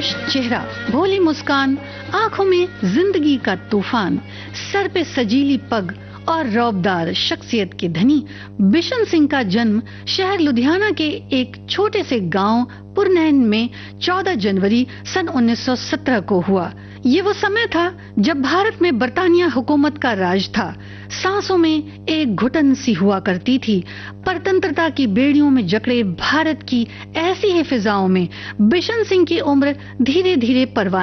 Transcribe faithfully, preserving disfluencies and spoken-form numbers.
पुरजोश चेहरा, भोली मुस्कान, आंखों में जिंदगी का तूफान, सर पे सजीली पग और रौबदार शख्सियत के धनी बिशन सिंह का जन्म शहर लुधियाना के एक छोटे से गांव पुरनैन में चौदह जनवरी सन उन्नीस सौ सत्रह को हुआ। ये वो समय था जब भारत में बरतानिया हुकूमत का राज था। सांसों में एक घुटन सी हुआ करती थी। परतंत्रता की बेड़ियों में जकड़े भारत की ऐसी ही फिजाओं में बिशन सिंह की उम्र धीरे धीरे परवान